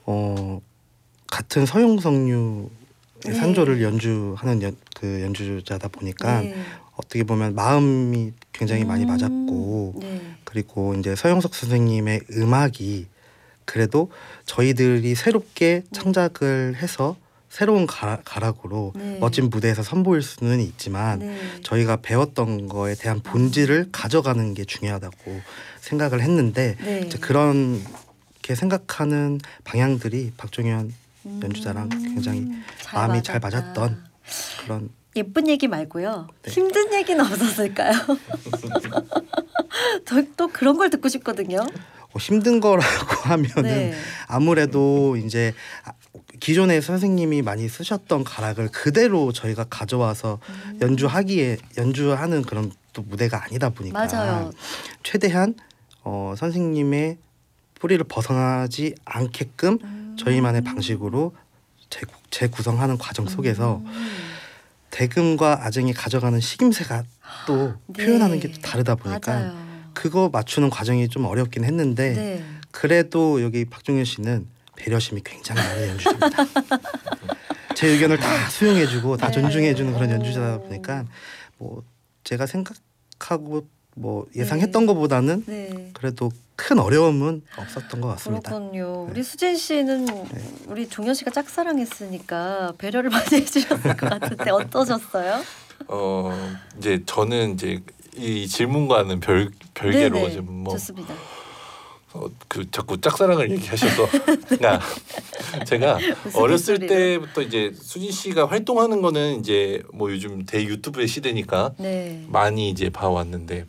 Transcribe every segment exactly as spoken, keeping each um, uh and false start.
어, 같은 서용석류의 네. 산조를 연주하는 연, 그 연주자다 보니까 네. 어떻게 보면 마음이 굉장히 음. 많이 맞았고 네. 그리고 이제 서영석 선생님의 음악이 그래도 저희들이 새롭게 창작을 해서 새로운 가, 가락으로 네. 멋진 무대에서 선보일 수는 있지만 네. 저희가 배웠던 거에 대한 본질을 가져가는 게 중요하다고 생각을 했는데 네. 이제 그렇게 생각하는 방향들이 박종현 연주자랑 굉장히 음, 잘 마음이 잘 맞았다. 맞았던 그런 예쁜 얘기 말고요. 네. 힘든 얘기는 없었을까요? 또, 또 그런 걸 듣고 싶거든요. 어, 힘든 거라고 하면은 네. 아무래도 이제 기존에 선생님이 많이 쓰셨던 가락을 그대로 저희가 가져와서 음. 연주하기에 연주하는 그런 또 무대가 아니다 보니까 맞아요. 최대한 어, 선생님의 뿌리를 벗어나지 않게끔 음. 저희만의 방식으로 재, 재구성하는 과정 속에서 음. 대금과 아쟁이 가져가는 식임새가 또 네. 표현하는 게 또 다르다 보니까 맞아요. 그거 맞추는 과정이 좀 어렵긴 했는데 네. 그래도 여기 박종현 씨는 배려심이 굉장히 많은 연주자입니다. 제 의견을 다 수용해주고 다 네. 존중해주는 그런 연주자다 오. 보니까 뭐 제가 생각하고 뭐 예상했던 것보다는 네. 그래도 큰 어려움은 없었던 것 같습니다. 그렇군요. 네. 우리 수진 씨는 우리 종현 씨가 짝사랑했으니까 배려를 많이 해주셨을 것 같은데 어떠셨어요? 어 이제 저는 이제 이 질문과는 별 별개로 네네. 좀 뭐 좋습니다. 어, 그 자꾸 짝사랑을 얘기하셔서 그러니까 제가 어렸을 우스갯소리로. 때부터 이제 수진 씨가 활동하는 거는 이제 뭐 요즘 대 유튜브의 시대니까 네. 많이 이제 봐왔는데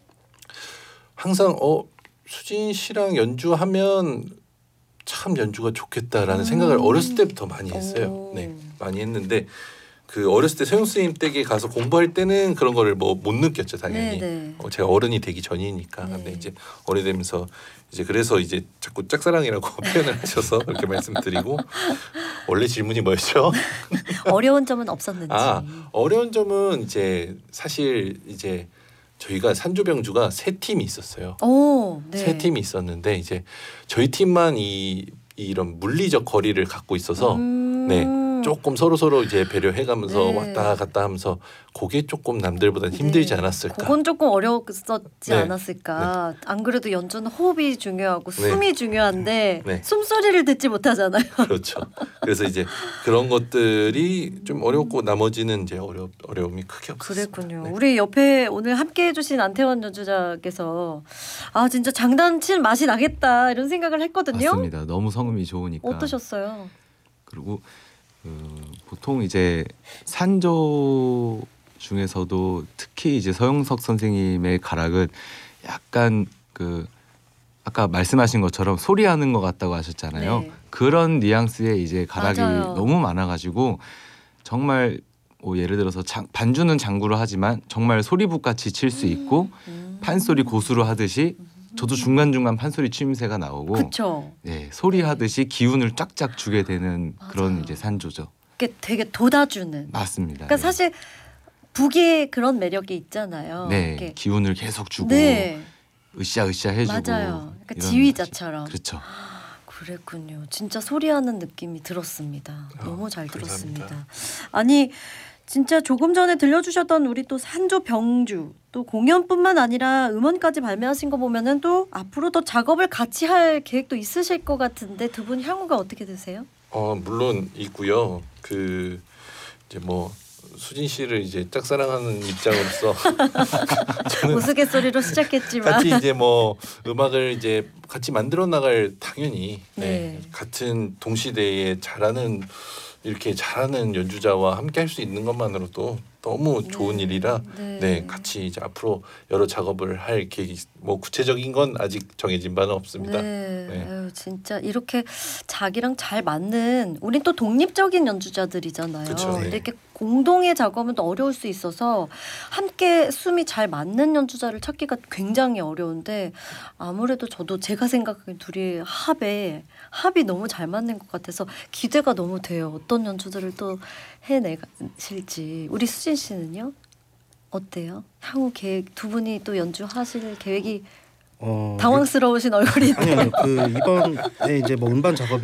항상 어 수진 씨랑 연주하면 참 연주가 좋겠다라는 음. 생각을 어렸을 때부터 많이 했어요. 오. 네, 많이 했는데 그 어렸을 때 서영 선생님 댁에 가서 공부할 때는 그런 거를 뭐 못 느꼈죠, 당연히. 네네. 어, 제가 어른이 되기 전이니까. 네. 근데 이제 어른이 되면서 이제 그래서 이제 자꾸 짝사랑이라고 표현을 하셔서 그렇게 말씀드리고 원래 질문이 뭐였죠? 어려운 점은 없었는지. 아 어려운 점은 이제 사실 이제 저희가 산조병주가 세 팀이 있었어요. 오, 네. 세 팀이 있었는데 이제 저희 팀만 이 이런 물리적 거리를 갖고 있어서 음. 네 조금 서로 서로 이제 배려해가면서 네. 왔다 갔다 하면서 그게 조금 남들보다 네. 힘들지 않았을까. 그건 조금 어려웠었지 네. 않았을까. 안 그래도 연주는 호흡이 중요하고 네. 숨이 중요한데 네. 숨소리를 듣지 못하잖아요. 그렇죠. 그래서 이제 그런 것들이 좀 어렵고 나머지는 이제 어려 어려움이 크게 없었어요. 그랬군요. 네. 우리 옆에 오늘 함께 해주신 안태원 연주자께서 아 진짜 장단칠 맛이 나겠다 이런 생각을 했거든요. 맞습니다. 너무 성음이 좋으니까. 어떠셨어요? 그리고 그 보통 이제 산조 중에서도 특히 이제 서영석 선생님의 가락은 약간 그 아까 말씀하신 것처럼 소리하는 것 같다고 하셨잖아요. 네. 그런 뉘앙스의 이제 가락이 맞아요. 너무 많아가지고 정말 뭐 예를 들어서 장, 반주는 장구로 하지만 정말 소리북 같이 칠 수 있고 음. 판소리 고수로 하듯이 저도 중간중간 판소리 추임새가 나오고 그쵸. 네, 소리 하듯이 기운을 쫙쫙 주게 되는 그런 맞아요. 이제 산조죠. 그게 되게 돋아주는. 맞습니다. 그러니까 네. 사실 북에 그런 매력이 있잖아요. 네, 이렇게. 기운을 계속 주고 네, 으쌰으쌰 해주고 맞아요. 그러니까 이런 지휘자처럼. 그렇죠. 그랬군요. 진짜 소리하는 느낌이 들었습니다. 어, 너무 잘 감사합니다. 들었습니다. 아니 진짜 조금 전에 들려주셨던 우리 또 산조 병주 또 공연뿐만 아니라 음원까지 발매하신 거 보면은 또 앞으로 더 작업을 같이 할 계획도 있으실 것 같은데 두 분 향후가 어떻게 되세요? 어 물론 있고요. 그 이제 뭐 수진 씨를 이제 짝사랑하는 입장으로서 저는 우스갯소리로 시작했지만 같이 이제 뭐 음악을 이제 같이 만들어 나갈 당연히 네. 네. 같은 동시대에 잘하는 이렇게 잘하는 연주자와 함께 할 수 있는 것만으로도 너무 좋은 네. 일이라 네. 네 같이 이제 앞으로 여러 작업을 할 계획이 뭐 구체적인 건 아직 정해진 바는 없습니다. 네. 네. 아유, 진짜 이렇게 자기랑 잘 맞는 우린 또 독립적인 연주자들이잖아요. 그쵸, 네. 근데 이렇게 공동의 작업은 또 어려울 수 있어서 함께 숨이 잘 맞는 연주자를 찾기가 굉장히 어려운데 아무래도 저도 제가 생각하기엔 둘이 합에 합이 너무 잘 맞는 것 같아서 기대가 너무 돼요. 어떤 연주들을 또 해내실지. 우리 수진 씨는요? 어때요? 향후 계획 두 분이 또 연주하실 계획이 어, 당황스러우신 얼굴인데 아니요, 그 이번에 이제 뭐 음반 작업이